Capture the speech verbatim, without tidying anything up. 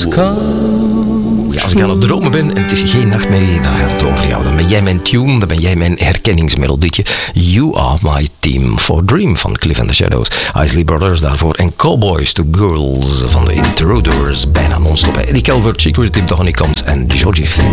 dreams come. Ja, als ik aan het dromen ben en het is geen nachtmerrie, dan gaat het over jou. Dan ben jij mijn tune, dan ben jij mijn herkenningsmelodietje. You are my team for Dream van Cliff and the Shadows. Isley Brothers daarvoor en Cowboys to Girls van de Intruders. Bijna non-stop. Eddie Calvert, Secret Tip, Donny Combs en Georgie Finn.